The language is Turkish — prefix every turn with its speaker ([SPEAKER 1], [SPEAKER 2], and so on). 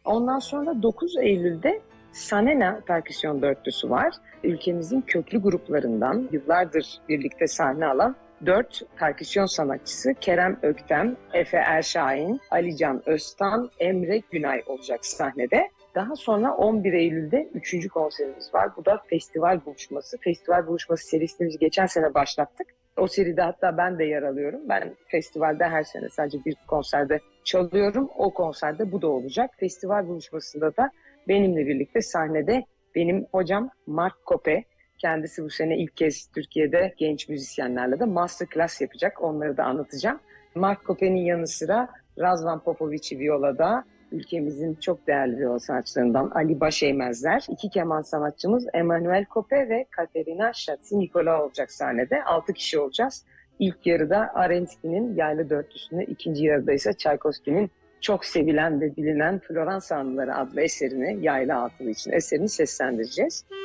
[SPEAKER 1] Ondan sonra 9 Eylül'de Sanena perküsyon dörtlüsü var. Ülkemizin köklü gruplarından yıllardır birlikte sahne alan 4 perküsyon sanatçısı Kerem Öktem, Efe Erşahin, Alican Öztan, Emre Günay olacak sahnede. Daha sonra 11 Eylül'de 3. konserimiz var. Bu da festival buluşması. Festival buluşması serisini biz geçen sene başlattık. O seride hatta ben de yer alıyorum. Ben festivalde her sene sadece bir konserde çalıyorum. O konserde bu da olacak. Festival buluşmasında da benimle birlikte sahnede benim hocam Mark Kope. Kendisi bu sene ilk kez Türkiye'de genç müzisyenlerle de masterclass yapacak. Onları da anlatacağım. Mark Kope'nin yanı sıra Razvan Popovici Viola'da, ülkemizin çok değerli viola sanatçılarından Ali Başeymezler. 2 keman sanatçımız Emanuel Kope ve Katerina Şatsi-Nikola olacak sahnede. 6 kişi olacağız. İlk yarıda Arensky'nin Yaylı Dörtlüsü'nü, ikinci yarıda ise Çaykovski'nin çok sevilen ve bilinen Florans Anıları adlı eserini, Yaylı Altılı için eserini seslendireceğiz.